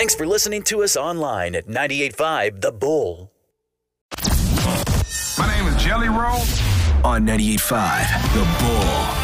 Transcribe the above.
Thanks for listening to us online at 98.5 The Bull. My name is Jelly Roll. On 98.5 The Bull.